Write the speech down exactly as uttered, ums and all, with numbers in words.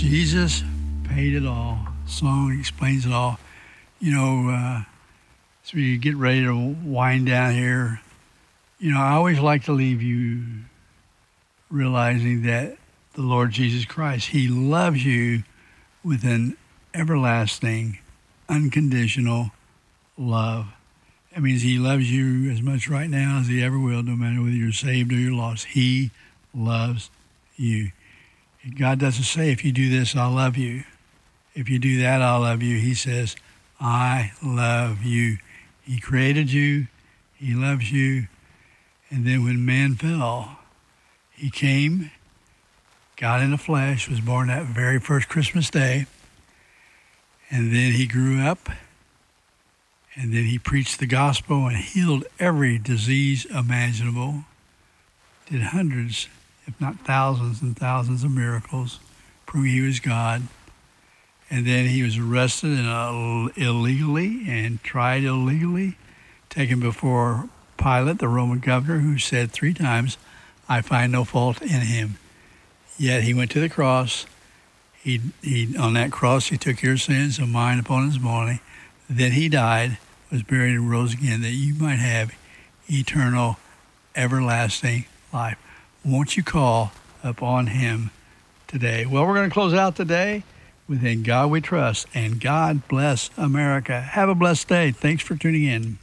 Jesus paid it all. Song explains it all. You know, uh, as we get ready to wind down here, you know, I always like to leave you realizing that the Lord Jesus Christ, he loves you with an everlasting, unconditional love. That means he loves you as much right now as he ever will, no matter whether you're saved or you're lost. He loves you. God doesn't say, if you do this, I'll love you. If you do that, I'll love you. He says, I love you. He created you. He loves you. And then when man fell, he came, got in the flesh, was born that very first Christmas day. And then he grew up. And then he preached the gospel and healed every disease imaginable. Did hundreds, if not thousands and thousands of miracles, proving he was God. And then he was arrested and, uh, illegally and tried illegally, taken before Pilate, the Roman governor, who said three times, I find no fault in him. Yet he went to the cross. He, he on that cross, he took your sins and mine upon his body. Then he died, was buried, and rose again, that you might have eternal, everlasting life. Won't you call upon him today? Well, we're going to close out today with In God We Trust, and God bless America. Have a blessed day. Thanks for tuning in.